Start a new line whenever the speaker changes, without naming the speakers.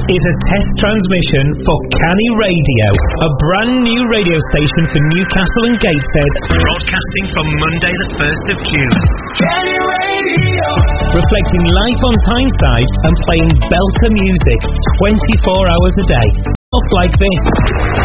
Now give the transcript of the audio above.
is a test transmission for Canny Radio, a brand new radio station for Newcastle and Gateshead, broadcasting from Monday the 1st of June. Canny Radio! Reflecting life on Tyneside and playing belter music 24 hours a day. Off like this.